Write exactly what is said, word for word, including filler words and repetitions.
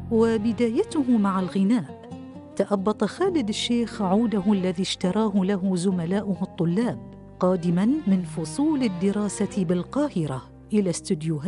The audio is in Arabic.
وبدايته مع الغناء. تأبط خالد الشيخ عوده الذي اشتراه له زملاؤه الطلاب قادماً من فصول الدراسة بالقاهرة إلى استديوهات